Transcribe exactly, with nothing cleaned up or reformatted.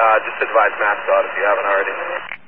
Uh, just advise mask out if you haven't already.